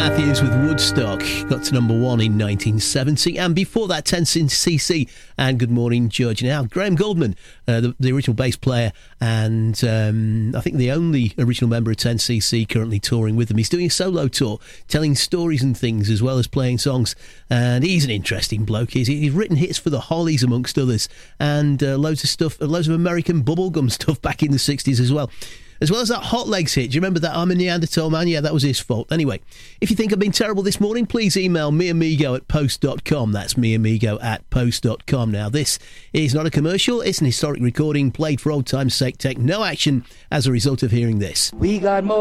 Matthews with Woodstock got to number one in 1970, and before that 10cc and Good Morning Georgia. Now Graham Goldman, the original bass player and I think the only original member of 10cc currently touring with them. He's doing a solo tour, telling stories and things as well as playing songs, and he's an interesting bloke. He's written hits for the Hollies amongst others, and loads of American bubblegum stuff back in the 60s as well. As well as that Hot Legs hit. Do you remember that? I'm a Neanderthal Man? Yeah, that was his fault. Anyway, if you think I've been terrible this morning, please email meamigo@post.com. That's meamigo@post.com. Now, this is not a commercial. It's an historic recording played for old time's sake. Take no action as a result of hearing this. We got more.